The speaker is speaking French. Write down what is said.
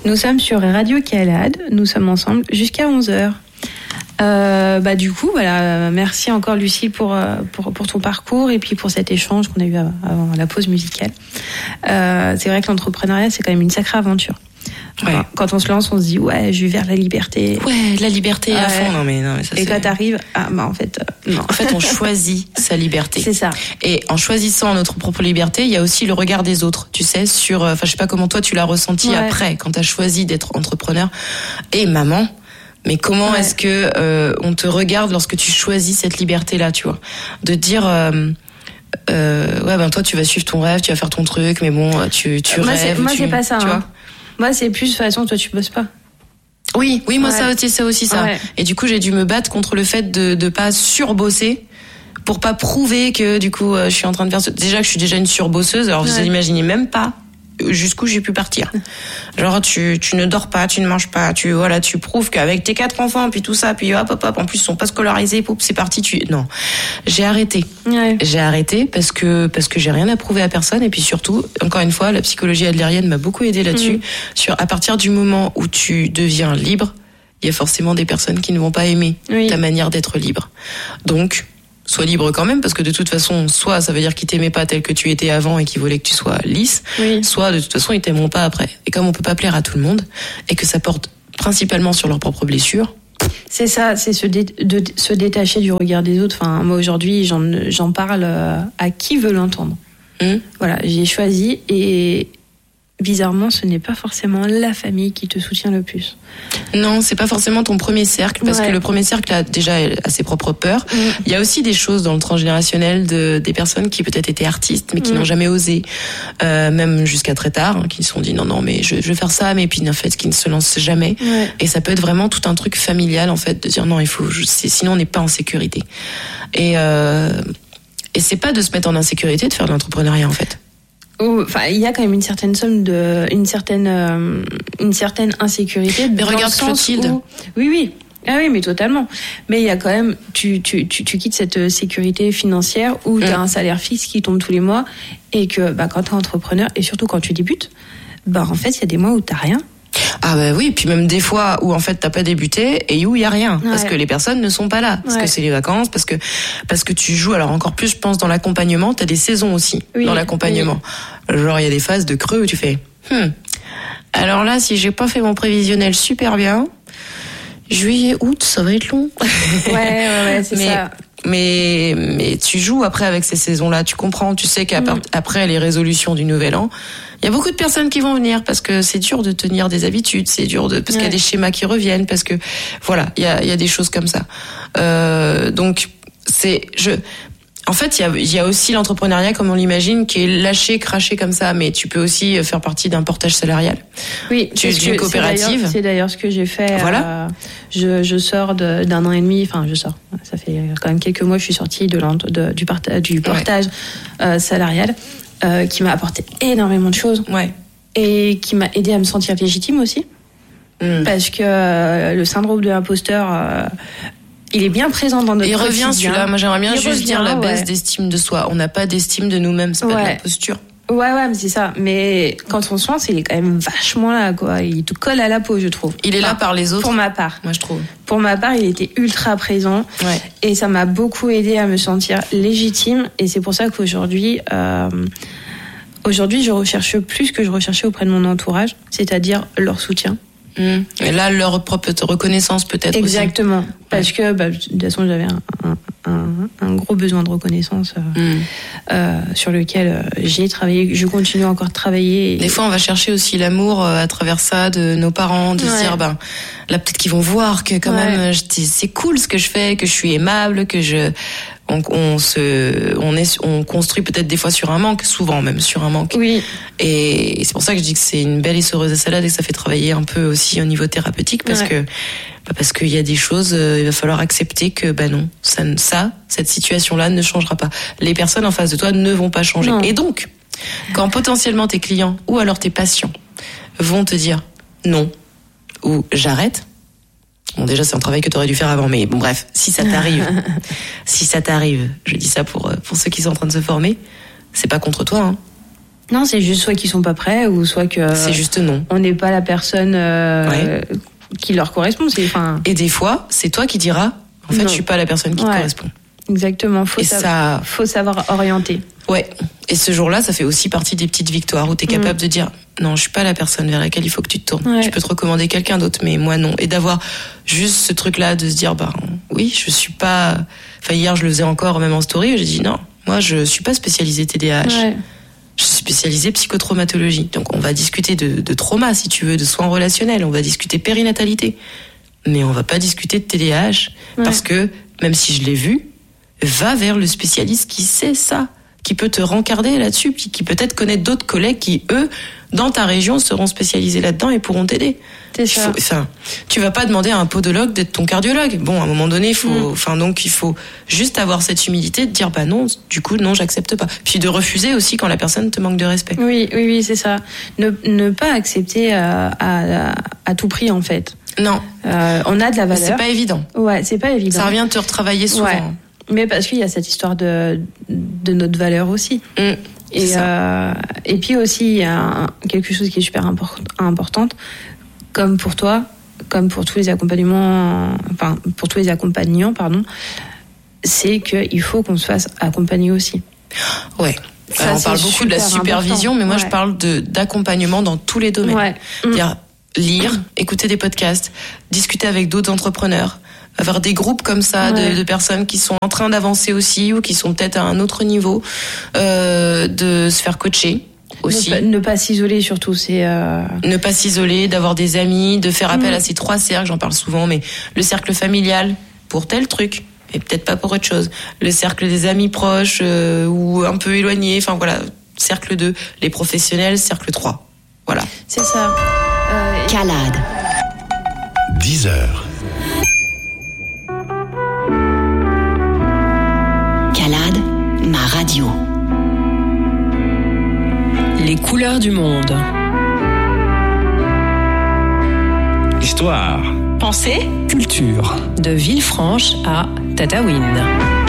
Nous sommes sur Radio Calade. Nous sommes ensemble jusqu'à 11h. Du coup, voilà, merci encore Lucie pour ton parcours et puis pour cet échange qu'on a eu avant la pause musicale. C'est vrai que l'entrepreneuriat, c'est quand même une sacrée aventure. Ouais. Quand on se lance, on se dit ouais, je vais vers la liberté. Ouais, la liberté à fond. Non mais ça, et quand t'arrives, non. En fait, on choisit sa liberté. C'est ça. Et en choisissant notre propre liberté, il y a aussi le regard des autres. Tu sais, je sais pas comment toi tu l'as ressenti après quand t'as choisi d'être entrepreneur. Et maman. Mais comment est-ce que on te regarde lorsque tu choisis cette liberté-là, tu vois, de dire toi tu vas suivre ton rêve, tu vas faire ton truc, mais bon tu rêves. Moi c'est pas ça. Tu vois. Moi c'est plus de toute façon toi tu bosses pas. Oui, moi ça aussi. Ouais. Et du coup j'ai dû me battre contre le fait de pas surbosser pour pas prouver que du coup je suis en train de faire déjà que je suis déjà une surbosseuse. Alors vous imaginez même pas jusqu'où j'ai pu partir. Genre tu ne dors pas, tu ne manges pas, tu prouves qu'avec tes 4 enfants puis tout ça, puis hop en plus ils sont pas scolarisés, poup, c'est parti, non. J'ai arrêté. Ouais. J'ai arrêté parce que j'ai rien à prouver à personne et puis surtout encore une fois la psychologie adlérienne m'a beaucoup aidé là-dessus à partir du moment où tu deviens libre, il y a forcément des personnes qui ne vont pas aimer ta manière d'être libre. Donc sois libre quand même, parce que de toute façon, soit ça veut dire qu'ils t'aimaient pas tel que tu étais avant et qu'ils voulaient que tu sois lisse, soit de toute façon ils t'aimeront pas après. Et comme on peut pas plaire à tout le monde, et que ça porte principalement sur leurs propres blessures. C'est ça, c'est se détacher du regard des autres. Enfin, moi aujourd'hui, j'en parle à qui veut l'entendre. Voilà, j'ai choisi et bizarrement, ce n'est pas forcément la famille qui te soutient le plus. Non, c'est pas forcément ton premier cercle, parce que le premier cercle a déjà ses propres peurs. Il y a aussi des choses dans le transgénérationnel des personnes qui peut-être étaient artistes, mais qui n'ont jamais osé, même jusqu'à très tard, qui se sont dit non, mais je vais faire ça, mais puis en fait, qui ne se lancent jamais. Et ça peut être vraiment tout un truc familial, en fait, de dire non, sinon on n'est pas en sécurité. Et c'est pas de se mettre en insécurité de faire de l'entrepreneuriat, en fait. Enfin, il y a quand même une certaine insécurité. Mais regarde Clotilde. Oui. Ah oui, mais totalement. Mais il y a quand même, tu quittes cette sécurité financière où tu as un salaire fixe qui tombe tous les mois et que, quand t'es entrepreneur et surtout quand tu débutes, en fait, il y a des mois où t'as rien. Ah oui, puis même des fois où en fait t'as pas débuté et où il y a rien parce que les personnes ne sont pas là, parce que c'est les vacances, parce que tu joues. Alors encore plus, je pense, dans l'accompagnement, t'as des saisons aussi dans l'accompagnement. Genre il y a des phases de creux où tu fais alors là, si j'ai pas fait mon prévisionnel super bien, juillet, août, ça va être long. Ouais, c'est ça. Mais tu joues après avec ces saisons-là, tu comprends, tu sais qu'après les résolutions du nouvel an, il y a beaucoup de personnes qui vont venir parce que c'est dur de tenir des habitudes, c'est dur parce qu'il y a des schémas qui reviennent, parce que voilà, il y a des choses comme ça. Donc en fait, il y a aussi l'entrepreneuriat comme on l'imagine, qui est lâché, craché comme ça, mais tu peux aussi faire partie d'un portage salarial. Oui, d'une coopérative. C'est d'ailleurs ce que j'ai fait. Voilà. Je sors d'un an et demi. Enfin, je sors. Ça fait quand même quelques mois que je suis sortie du portage salarial, qui m'a apporté énormément de choses. Ouais. Et qui m'a aidé à me sentir légitime aussi, parce que le syndrome de l'imposteur. Il est bien présent dans notre quotidien. Il revient celui-là. Moi, j'aimerais bien dire la baisse d'estime de soi. On n'a pas d'estime de nous-mêmes, c'est pas de la posture. Ouais, mais c'est ça. Mais quand on se lance, il est quand même vachement là, quoi. Il te colle à la peau, je trouve. Il est là par les autres. Pour ma part. Moi, je trouve. Pour ma part, il était ultra présent. Ouais. Et ça m'a beaucoup aidé à me sentir légitime. Et c'est pour ça qu'aujourd'hui, je recherche plus que je recherchais auprès de mon entourage, c'est-à-dire leur soutien. Et là, leur propre reconnaissance peut-être. Exactement. Aussi. Parce que de toute façon, j'avais un gros besoin de reconnaissance sur lequel j'ai travaillé. Je continue encore de travailler. Des fois, on va chercher aussi l'amour à travers ça de nos parents, de se dire là peut-être qu'ils vont voir que quand même c'est cool ce que je fais, que je suis aimable, que on construit peut-être des fois sur un manque, souvent même sur un manque. Oui. Et c'est pour ça que je dis que c'est une belle essoreuse de salade et que ça fait travailler un peu aussi au niveau thérapeutique, parce qu'il y a des choses, il va falloir accepter que non, cette situation-là ne changera pas. Les personnes en face de toi ne vont pas changer. Non. Et donc, quand potentiellement tes clients ou alors tes patients vont te dire non ou j'arrête. Bon, déjà, c'est un travail que tu aurais dû faire avant, mais bon, bref, si ça t'arrive, je dis ça pour ceux qui sont en train de se former, c'est pas contre toi, hein. Non, c'est juste soit qu'ils sont pas prêts ou soit que c'est juste non. On n'est pas la personne qui leur correspond. Et des fois, c'est toi qui diras en fait, je suis pas la personne qui te correspond. Exactement. Faut savoir orienter. Ouais. Et ce jour-là, ça fait aussi partie des petites victoires où tu es capable de dire non, je suis pas la personne vers laquelle il faut que tu te tournes. Ouais. Je peux te recommander quelqu'un d'autre, mais moi non. Et d'avoir juste ce truc-là de se dire oui, je suis pas. Enfin, hier, je le faisais encore même en story. J'ai dit non, moi je suis pas spécialisée TDAH. Ouais. Je suis spécialisée psychotraumatologie. Donc on va discuter de trauma si tu veux, de soins relationnels. On va discuter périnatalité, mais on va pas discuter de TDAH parce que même si je l'ai vu. Va vers le spécialiste qui sait ça, qui peut te rencarder là-dessus, puis qui peut-être connaît d'autres collègues qui, eux, dans ta région, seront spécialisés là-dedans et pourront t'aider. C'est ça. Tu vas pas demander à un podologue d'être ton cardiologue. Bon, à un moment donné, il faut juste avoir cette humilité de dire non, du coup, non, j'accepte pas. Puis de refuser aussi quand la personne te manque de respect. Oui, c'est ça. Ne pas accepter à tout prix, en fait. Non. On a de la valeur. C'est pas évident. Ouais, c'est pas évident. Ça revient de te retravailler souvent. Ouais. Mais parce qu'il y a cette histoire de notre valeur aussi. Et puis aussi, il y a quelque chose qui est super importante, comme pour toi, comme pour tous les accompagnants, c'est qu'il faut qu'on se fasse accompagner aussi. Ouais. On parle beaucoup de la supervision, important. Mais moi je parle d'accompagnement dans tous les domaines. Ouais. C'est-à-dire lire, écouter des podcasts, discuter avec d'autres entrepreneurs, avoir des groupes comme ça de personnes qui sont en train d'avancer aussi ou qui sont peut-être à un autre niveau, de se faire coacher aussi. Ne pas s'isoler surtout, c'est ne pas s'isoler, d'avoir des amis, de faire appel à ces 3 cercles, j'en parle souvent, mais le cercle familial pour tel truc et peut-être pas pour autre chose, le cercle des amis proches ou un peu éloignés, enfin voilà, cercle 2, les professionnels, cercle 3. Voilà. C'est ça. Calade. 10h. Calade, ma radio. Les couleurs du monde. Histoire. Pensée. Culture. De Villefranche à Tataouine.